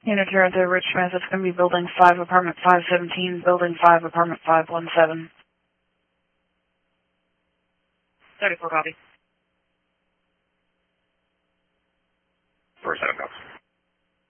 Unit Toronto, Rich Smith, it's going to be Building 5, Apartment 517, Building 5, Apartment 517. 34 copy. 47 copy.